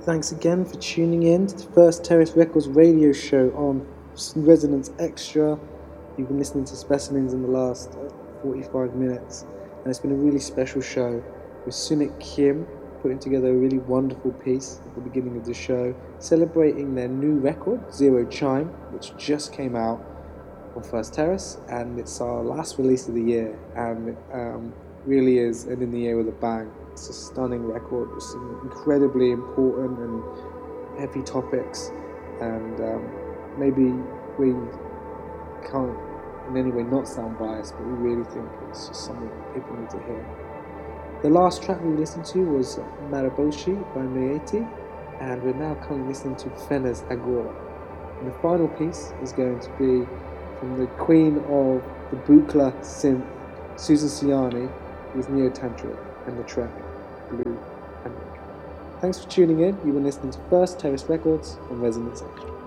Thanks again for tuning in to the First Terrace Records radio show on Resonance Extra. You've been listening to Specimens in the last 45 minutes, and it's been a really special show with Sunik Kim putting together a really wonderful piece at the beginning of the show, celebrating their new record, Zero Chime, which just came out on First Terrace, and it's our last release of the year, and it really is an in the year with a bang. It's a stunning record with some incredibly important and heavy topics, and maybe we can't in any way not sound biased, but we really think it's just something people need to hear. The last track we listened to was Maraboshi by Meati, and we're now currently listening to Fenes Agora. And the final piece is going to be from the queen of the Buchla synth, Susan Ciani, with Neo Tantra and the track Blue and Red. Thanks for tuning in. You've been listening to First Terrace Records on Resonance Extra.